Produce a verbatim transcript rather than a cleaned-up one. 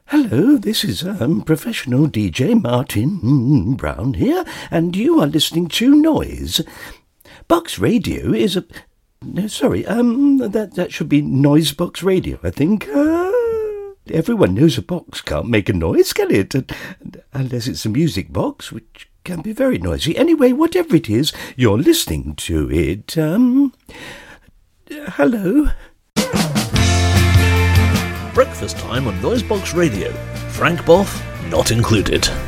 Hello, this is um, professional D J Martin Brown here, and you are listening to Noise. Box Radio is a... No, sorry, um, that, that should be Noise Box Radio, I think. Uh, everyone knows a box can't make a noise, can it? Unless it's a music box, which can be very noisy. Anyway, whatever it is, you're listening to it. Um, hello? Breakfast time on Noisebox Radio. Frank Boff not included.